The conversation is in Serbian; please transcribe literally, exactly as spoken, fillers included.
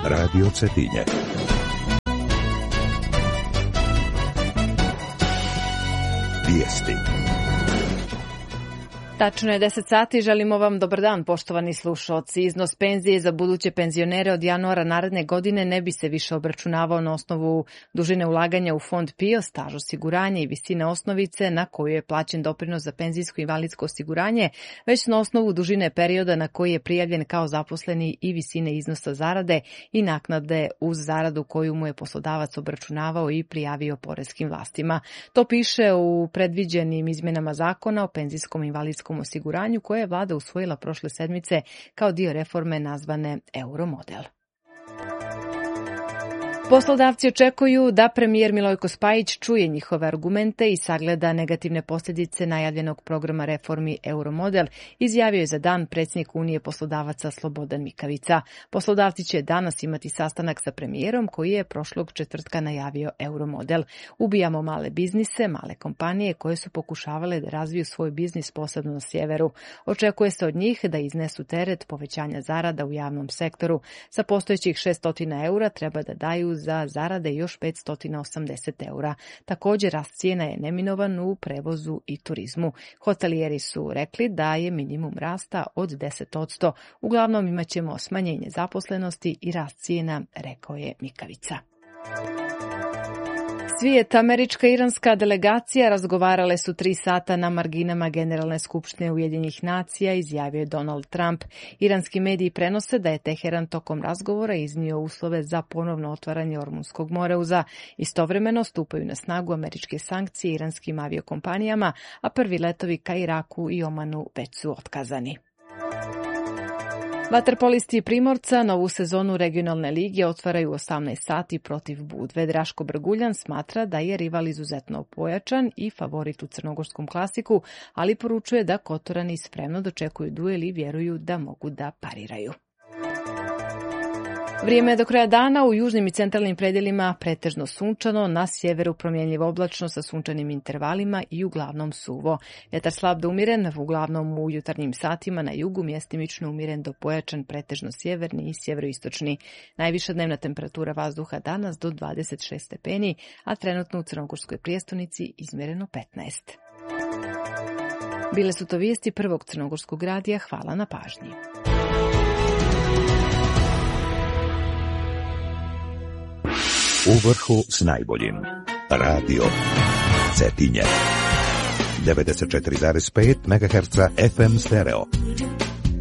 Radio Cetinje. Vijesti. Tačno je deset sati, želimo vam dobar dan, poštovani slušaoci. Iznos penzije za buduće penzionere od januara naredne godine ne bi se više obračunavao na osnovu dužine ulaganja u fond P I O, staž osiguranja i visine osnovice na koju je plaćen doprinos za penzijsko i invalidsko osiguranje, već na osnovu dužine perioda na koji je prijavljen kao zaposleni i visine iznosa zarade i naknade uz zaradu koju mu je poslodavac obračunavao i prijavio poreskim vlastima. To piše u predviđenim izmjenama zakona o penzijskom i invalidskom osiguranju koje je vlada usvojila prošle sedmice kao dio reforme nazvane Euromodel. Poslodavci očekuju da premijer Milojko Spajić čuje njihove argumente i sagleda negativne posljedice najavljenog programa reformi Euromodel, izjavio je za dan predsjednik Unije poslodavaca Slobodan Mikavica. Poslodavci će danas imati sastanak sa premijerom koji je prošlog četvrtka najavio Euromodel. Ubijamo male biznise, male kompanije koje su pokušavale da razviju svoj biznis posebno na sjeveru. Očekuje se od njih da iznesu teret povećanja zarada u javnom sektoru. Sa postojećih šesto eura treba da daju za zarade još petsto osamdeset eura. Također rast cijena je neminovan u prevozu i turizmu. Hotelijeri su rekli da je minimum rasta od deset posto. Uglavnom imat ćemo smanjenje zaposlenosti i rast cijena, rekao je Mikavica. Svijet, američka i iranska delegacija razgovarale su tri sata na marginama Generalne skupštine Ujedinjenih nacija, izjavio je Donald Trump. Iranski mediji prenose da je Teheran tokom razgovora iznio uslove za ponovno otvaranje Ormunskog moreuza. Istovremeno stupaju na snagu američke sankcije iranskim aviokompanijama, a prvi letovi ka Iraku i Omanu već su otkazani. Vaterpolisti Primorca novu sezonu regionalne lige otvaraju u osamnaest sati protiv Budve. Draško Brguljan smatra da je rival izuzetno pojačan i favorit u crnogorskom klasiku, ali poručuje da Kotorani spremno dočekuju duel i vjeruju da mogu da pariraju. Vrijeme je do kraja dana, u južnim i centralnim predjelima pretežno sunčano, na sjeveru promjenljivo oblačno sa sunčanim intervalima i uglavnom suvo. Vjetar slab do umiren, uglavnom u jutarnjim satima na jugu mjestimično umiren do pojačan pretežno sjeverni i sjeveroistočni. Najviša dnevna temperatura vazduha danas do dvadeset šest stepeni, a trenutno u Crnogorskoj prijestolnici izmjereno petnaest. Bile su to vijesti prvog crnogorskog radija, hvala na pažnji. U vrhu s najboljim. Radio Cetinje. devedeset četiri zarez pet megaherca F M stereo.